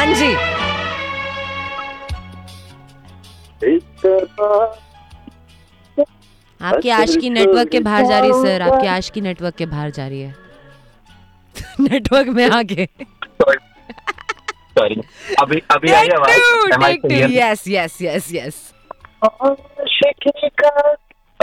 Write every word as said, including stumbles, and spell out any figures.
हाँ जी, आपकी आशिकी नेटवर्क के बाहर जा रही है सर, आपकी आशिकी नेटवर्क के बाहर जा रही है। नेटवर्क में आगे। सॉरी, अभी अभी आई आवाज? Take to, take to, yes yes yes yes. आशिकी का